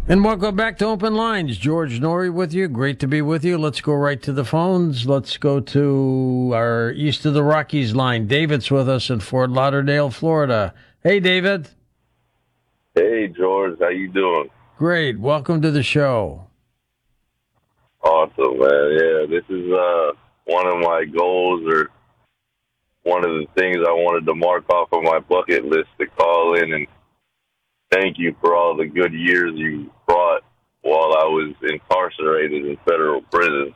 And welcome back to Open Lines. George Norrie with you. Great to be with you. Let's go right to the phones. Let's go to our East of the Rockies line. David's with us in Fort Lauderdale, Florida. Hey, David. Hey, George. How you doing? Great. Welcome to the show. Awesome, man. Yeah, this is one of my goals, or one of the things I wanted to mark off of my bucket list, to call in and thank you for all the good years you brought while I was incarcerated in federal prison.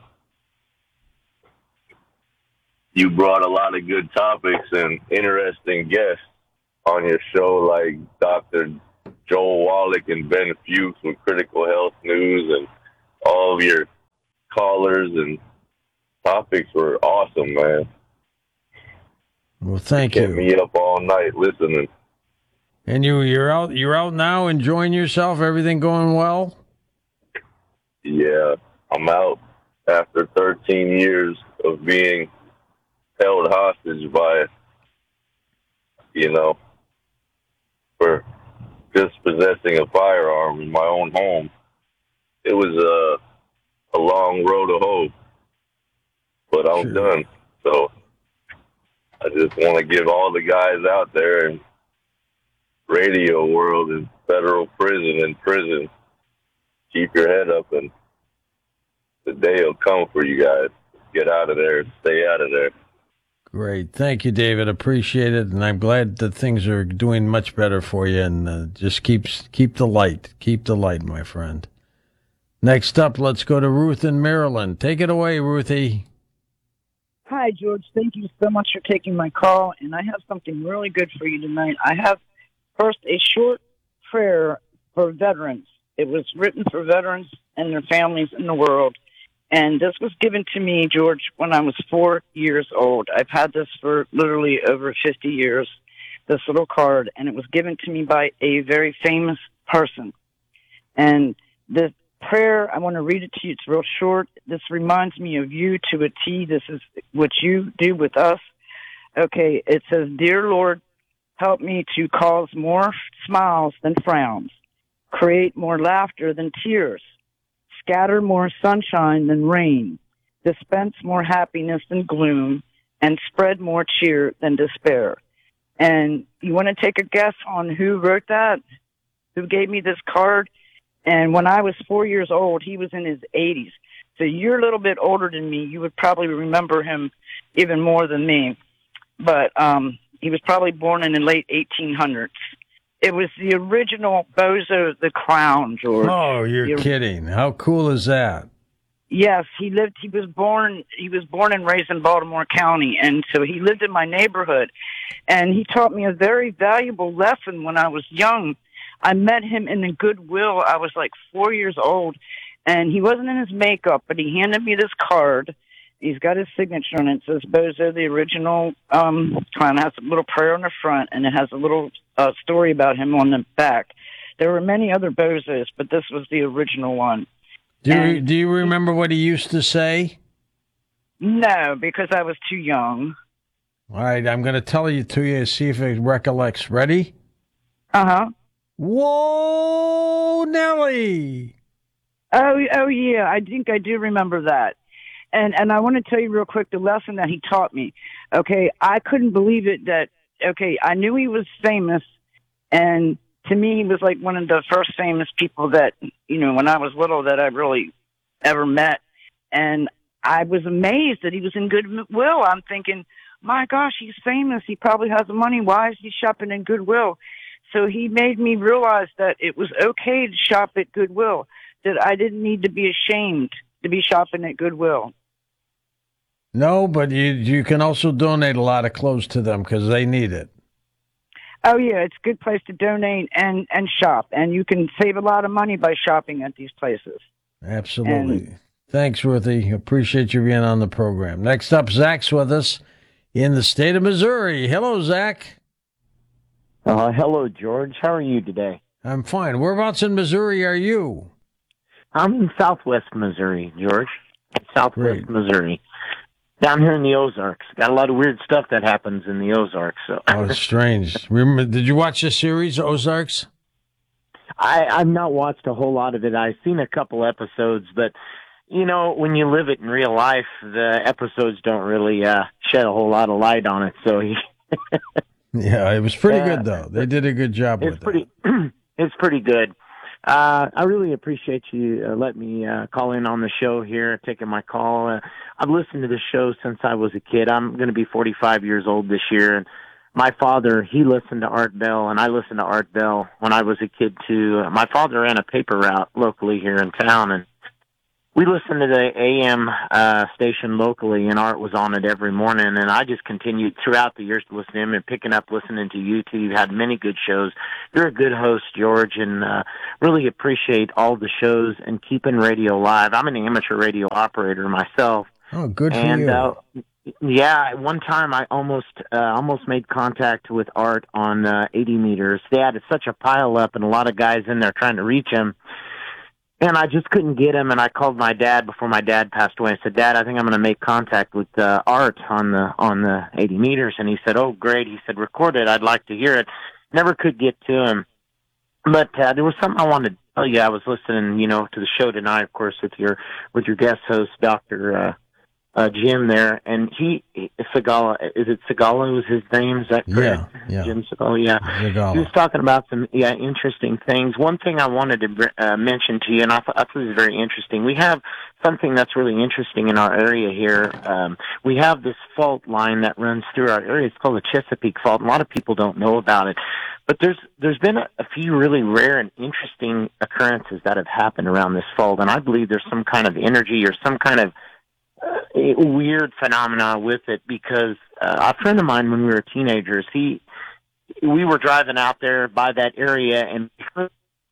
You brought a lot of good topics and interesting guests on your show, like Dr. Joel Wallach and Ben Fuchs with Critical Health News, and all of your callers and topics were awesome, man. Well, thank Kept you. me up all night listening. And you're out now enjoying yourself? Everything going well? Yeah, I'm out after 13 years of being held hostage by, for just possessing a firearm in my own home. It was a long road to hoe, but I'm done. So I just want to give all the guys out there in radio world and federal prison and prison, keep your head up, and the day will come for you guys. Get out of there. Stay out of there. Great. Thank you, David. Appreciate it. And I'm glad that things are doing much better for you. And just keep the light. Keep the light, my friend. Next up, let's go to Ruth in Maryland. Take it away, Ruthie. Hi, George. Thank you so much for taking my call. And I have something really good for you tonight. I have first a short prayer for veterans. It was written for veterans and their families in the world. And this was given to me, George, when I was 4 years old. I've had this for literally over 50 years, this little card, and it was given to me by a very famous person. And the prayer, I want to read it to you. It's real short. This reminds me of you to a T. This is what you do with us. Okay, it says, Dear Lord, help me to cause more smiles than frowns, create more laughter than tears, scatter more sunshine than rain, dispense more happiness than gloom, and spread more cheer than despair. And you want to take a guess on who wrote that? Who gave me this card? And when I was 4 years old, he was in his 80s. So you're a little bit older than me. You would probably remember him even more than me. But he was probably born in the late 1800s. It was the original Bozo the Clown, George. Oh, you're kidding. How cool is that? Yes, he was born and raised in Baltimore County, and so he lived in my neighborhood. And he taught me a very valuable lesson when I was young. I met him in the Goodwill. I was like 4 years old, and he wasn't in his makeup, but he handed me this card. He's got his signature on it. It says Bozo, the original clown. It has a little prayer on the front, and it has a little story about him on the back. There were many other Bozos, but this was the original one. Do you remember what he used to say? No, because I was too young. All right, I'm going to tell you to you, see if it recollects. Ready? Uh-huh. Whoa, Nelly! Oh, yeah, I think I do remember that. And I want to tell you real quick the lesson that he taught me. Okay, I couldn't believe it I knew he was famous, and to me, he was like one of the first famous people that, when I was little, that I really ever met. And I was amazed that he was in Goodwill. I'm thinking, my gosh, he's famous. He probably has the money. Why is he shopping in Goodwill? So he made me realize that it was okay to shop at Goodwill, that I didn't need to be ashamed to be shopping at Goodwill. No, but you can also donate a lot of clothes to them because they need it. Oh, yeah, it's a good place to donate and shop, and you can save a lot of money by shopping at these places. Absolutely. Thanks, Ruthie. Appreciate you being on the program. Next up, Zach's with us in the state of Missouri. Hello, Zach. Hello, George. How are you today? I'm fine. Whereabouts in Missouri are you? I'm in southwest Missouri, George. Southwest Missouri. Down here in the Ozarks. Got a lot of weird stuff that happens in the Ozarks. So. Oh, strange. Remember, did you watch the series, Ozarks? I've not watched a whole lot of it. I've seen a couple episodes, but you know, when you live it in real life, the episodes don't really shed a whole lot of light on it. So Yeah, it was pretty good though. They did a good job with it. It's pretty good. I really appreciate you letting me call in on the show here, taking my call. I've listened to the show since I was a kid. I'm going to be 45 years old this year, and my father, he listened to Art Bell, and I listened to Art Bell when I was a kid too. My father ran a paper route locally here in town, and we listened to the AM station locally, and Art was on it every morning, and I just continued throughout the years to listen to him and picking up listening to you two. You've had many good shows. You're a good host, George, and really appreciate all the shows and keeping radio live. I'm an amateur radio operator myself. Oh, good for you. Yeah, one time I almost made contact with Art on 80 meters. They had such a pile up and a lot of guys in there trying to reach him. And I just couldn't get him, and I called my dad before my dad passed away. I said, Dad, I think I'm going to make contact with Art on the 80 meters. And he said, oh, great. He said, record it. I'd like to hear it. Never could get to him. But there was something I wanted to tell you. I was listening, to the show tonight, of course, with your guest host, Dr. Jim there, and Segala, is it Segala was his name? Is that correct? Yeah. Jim Segala, yeah. Segala. He was talking about some, interesting things. One thing I wanted to mention to you, and I thought it was very interesting. We have something that's really interesting in our area here. We have this fault line that runs through our area. It's called the Chesapeake Fault. A lot of people don't know about it. But there's been a few really rare and interesting occurrences that have happened around this fault, and I believe there's some kind of energy or some kind of weird phenomena with it, because a friend of mine, when we were teenagers, we were driving out there by that area and heard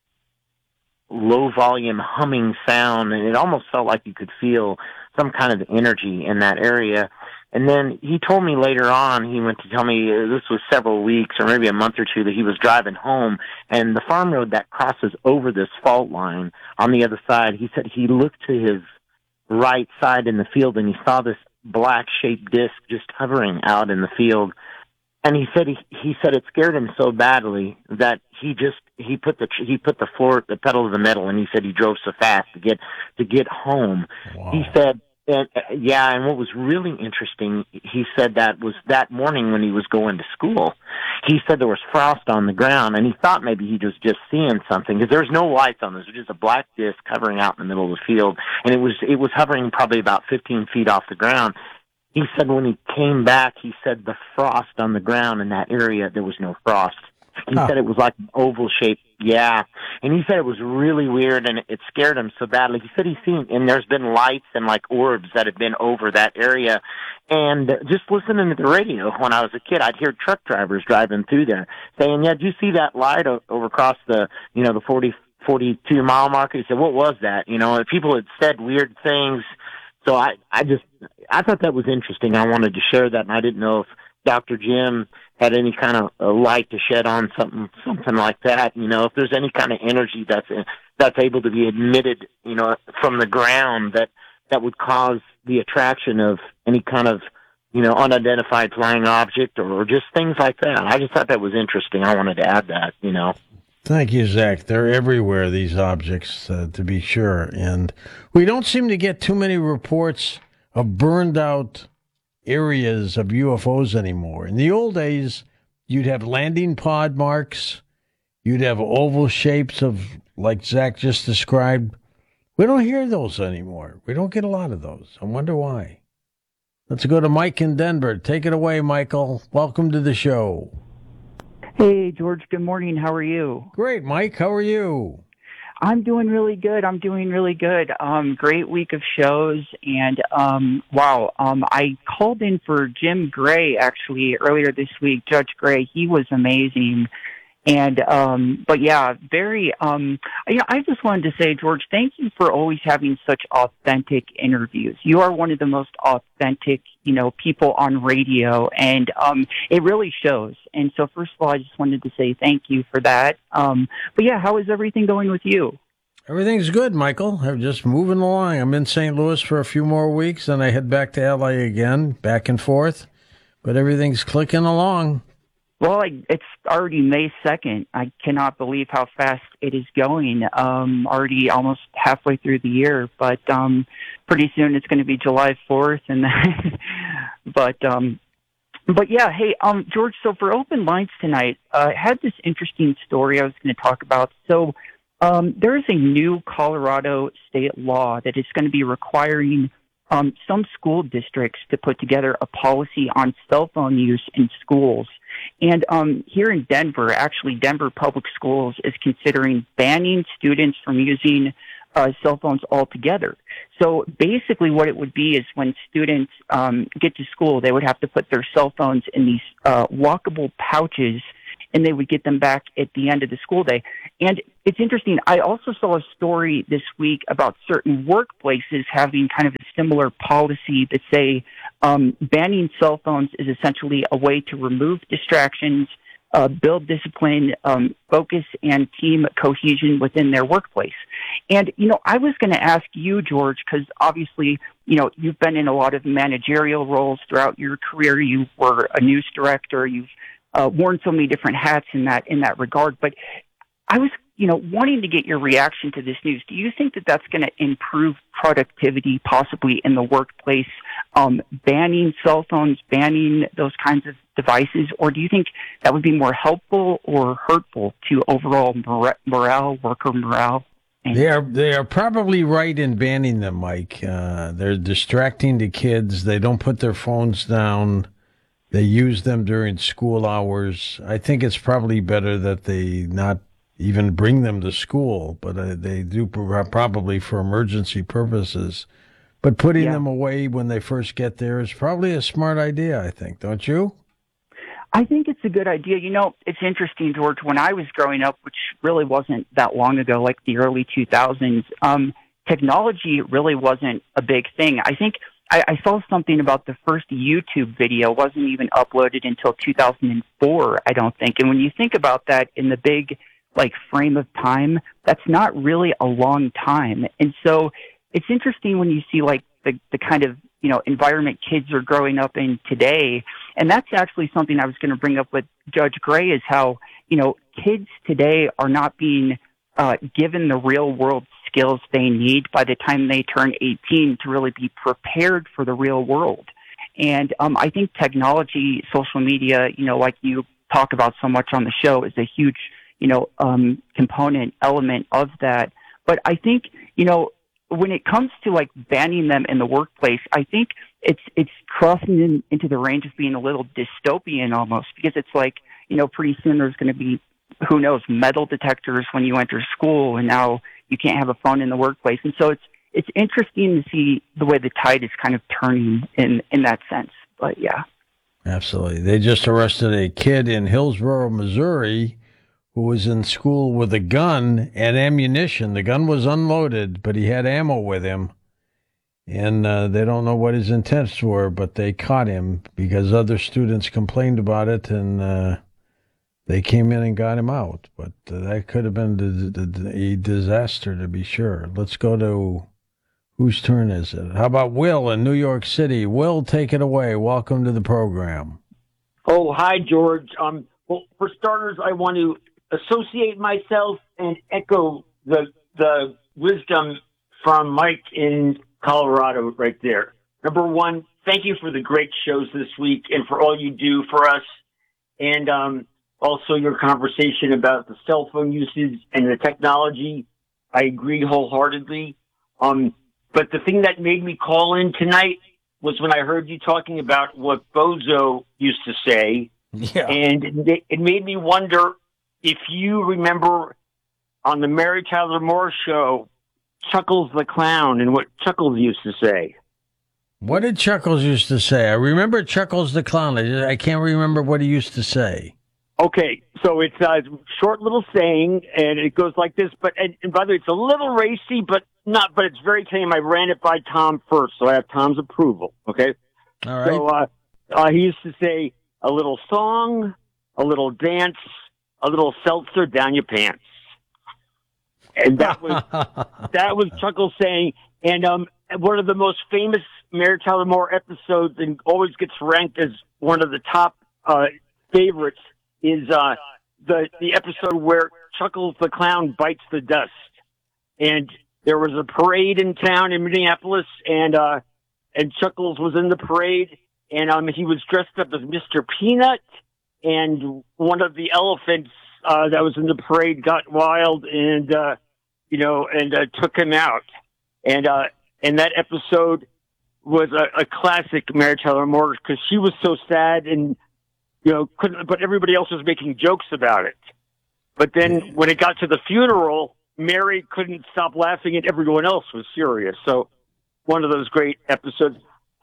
low volume humming sound, and it almost felt like you could feel some kind of energy in that area. And then he told me later on, he went to tell me, this was several weeks or maybe a month or two, that he was driving home, and the farm road that crosses over this fault line on the other side, he said he looked to his right side in the field, and he saw this black shaped disc just hovering out in the field. And he said it scared him so badly that he put the pedal to the metal, and he said he drove so fast to get home. Wow. He said, and what was really interesting, he said that was that morning when he was going to school. He said there was frost on the ground, and he thought maybe he was just seeing something, because there's no lights on this. It was just a black disc hovering out in the middle of the field, and it was hovering probably about 15 feet off the ground. He said when he came back, he said the frost on the ground in that area, there was no frost. He said it was like an oval shape. Yeah. And he said it was really weird, and it scared him so badly. He said he's seen, and there's been lights and like orbs that have been over that area. And just listening to the radio when I was a kid, I'd hear truck drivers driving through there saying, yeah, did you see that light over across the 42 mile marker? He said, what was that? People had said weird things. So I thought that was interesting. I wanted to share that, and I didn't know if Dr. Jim had any kind of light to shed on something like that. If there's any kind of energy that's able to be emitted, from the ground that would cause the attraction of any kind of, unidentified flying object or just things like that. I just thought that was interesting. I wanted to add that, Thank you, Zach. They're everywhere, these objects, to be sure. And we don't seem to get too many reports of burned out areas of UFOs anymore. In the old days, you'd have landing pod marks. You'd have oval shapes of, like Zach just described. We don't hear those anymore. We don't get a lot of those. I wonder why. Let's go to Mike in Denver. Take it away, Michael. Welcome to the show. Hey, George. Good morning. How are you? Great, Mike. How are you? I'm doing really good. Great week of shows. And, I called in for Jim Gray, actually, earlier this week. Judge Gray, he was amazing. And, I just wanted to say, George, thank you for always having such authentic interviews. You are one of the most authentic, people on radio, and, it really shows. And so first of all, I just wanted to say thank you for that. How is everything going with you? Everything's good, Michael. I'm just moving along. I'm in St. Louis for a few more weeks, and I head back to LA again, back and forth. But everything's clicking along. Well, it's already May 2nd. I cannot believe how fast it is going. Already almost halfway through the year, but pretty soon it's going to be July 4th, and but yeah, hey, George. So for open lines tonight, I had this interesting story I was going to talk about. So there is a new Colorado state law that is going to be requiring some school districts to put together a policy on cell phone use in schools. And here in Denver, actually, Denver Public Schools is considering banning students from using cell phones altogether. So basically what it would be is when students get to school, they would have to put their cell phones in these walkable pouches, and they would get them back at the end of the school day. And it's interesting. I also saw a story this week about certain workplaces having kind of a similar policy that say banning cell phones is essentially a way to remove distractions, build discipline, focus, and team cohesion within their workplace. And, I was going to ask you, George, because obviously, you've been in a lot of managerial roles throughout your career. You were a news director. You've worn so many different hats in that regard. But I was, wanting to get your reaction to this news. Do you think that that's going to improve productivity, possibly in the workplace, banning cell phones, banning those kinds of devices, or do you think that would be more helpful or hurtful to overall morale, worker morale? They are probably right in banning them, Mike. They're distracting the kids. They don't put their phones down. They use them during school hours. I think it's probably better that they not even bring them to school, but they do probably for emergency purposes. But putting them away when they first get there is probably a smart idea, I think, don't you? I think it's a good idea. It's interesting, George, when I was growing up, which really wasn't that long ago, like the early 2000s, technology really wasn't a big thing. I think I saw something about the first YouTube video wasn't even uploaded until 2004, I don't think. And when you think about that in the big frame of time, that's not really a long time. And so it's interesting when you see the kind of environment kids are growing up in today. And that's actually something I was going to bring up with Judge Gray, is how kids today are not being given the real world skills they need by the time they turn 18 to really be prepared for the real world. And I think technology, social media, like you talk about so much on the show, is a huge component element of that. But I think, when it comes to banning them in the workplace, I think it's crossing into the range of being a little dystopian almost, because it's pretty soon there's going to be, who knows, metal detectors when you enter school, and now you can't have a phone in the workplace. And so it's interesting to see the way the tide is kind of turning in that sense. But yeah. Absolutely. They just arrested a kid in Hillsborough, Missouri, who was in school with a gun and ammunition. The gun was unloaded, but he had ammo with him. And they don't know what his intents were, but they caught him because other students complained about it, and they came in and got him out. But that could have been a disaster, to be sure. Let's go to, whose turn is it? How about Will in New York City? Will, take it away. Welcome to the program. Oh, hi, George. Well, for starters, I want to associate myself and echo the wisdom from Mike in Colorado right there. Number one, thank you for the great shows this week and for all you do for us. And also your conversation about the cell phone usage and the technology. I agree wholeheartedly. But the thing that made me call in tonight was when I heard you talking about what Bozo used to say. Yeah. And it made me wonder if you remember on the Mary Tyler Moore show, Chuckles the Clown, and what Chuckles used to say. What did Chuckles used to say? I remember Chuckles the Clown. I can't remember what he used to say. Okay, so it's a short little saying, and it goes like this. But and by the way, it's a little racy, but it's very tame. I ran it by Tom first, so I have Tom's approval. Okay, All right. So he used to say, "A little song, a little dance, a little seltzer down your pants," and that was Chuckles saying. And one of the most famous Mary Tyler Moore episodes, and always gets ranked as one of the top favorites, is the episode where Chuckles the Clown bites the dust. And there was a parade in town in Minneapolis, and Chuckles was in the parade, and he was dressed up as Mr. Peanut, and one of the elephants that was in the parade got wild and took him out. And that episode was a classic Mary Tyler Moore, because she was so sad and, couldn't, but everybody else was making jokes about it. But then when it got to the funeral, Mary couldn't stop laughing and everyone else was serious. So one of those great episodes.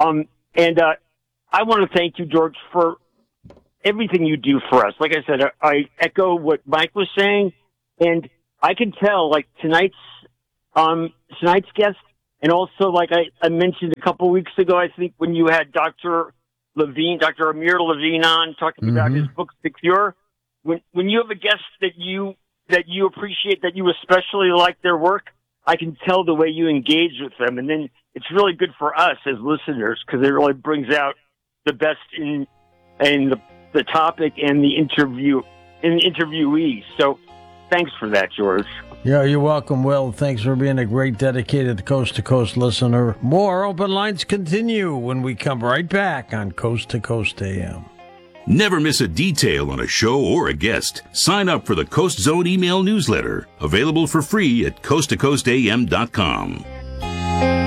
I want to thank you, George, for everything you do for us. Like I said, I echo what Mike was saying, and I can tell, like, tonight's guest, and also, like I mentioned a couple weeks ago, I think, when you had Dr. Amir Levine on talking about his book, Secure. When you have a guest that you appreciate, that you especially like their work, I can tell the way you engage with them. And then it's really good for us as listeners, because it really brings out the best in the topic and the interviewee. So thanks for that, George. Yeah, you're welcome, Will. Thanks for being a great, dedicated Coast to Coast listener. More open lines continue when we come right back on Coast to Coast AM. Never miss a detail on a show or a guest. Sign up for the Coast Zone email newsletter, available for free at coasttocoastam.com.